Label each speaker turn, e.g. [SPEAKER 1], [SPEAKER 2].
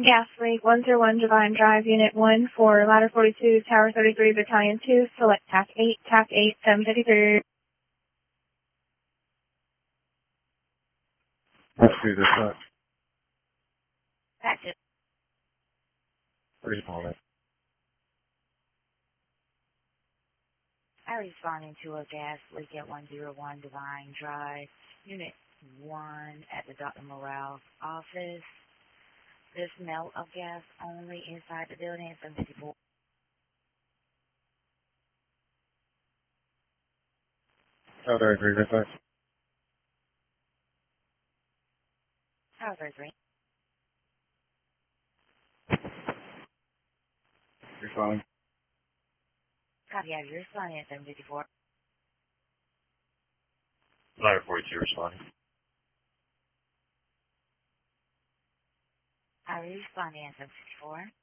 [SPEAKER 1] Gas leak 101 Divine Drive, Unit 1 for Ladder 42, Tower 33, Battalion 2, select TAC 8, TAC 8, 753.
[SPEAKER 2] Let's do this up.
[SPEAKER 1] Active.
[SPEAKER 2] Responding.
[SPEAKER 3] I responding to a gas leak at 101 Divine Drive, Unit 1 at the Dr. Morale's office. There's smell of gas only inside the building. 754.
[SPEAKER 2] Tower 33, dispatch.
[SPEAKER 3] Tower 33.
[SPEAKER 2] Responding.
[SPEAKER 3] Copy, you're responding at 754.
[SPEAKER 4] Ladder 42 responding.
[SPEAKER 3] I responding at 754.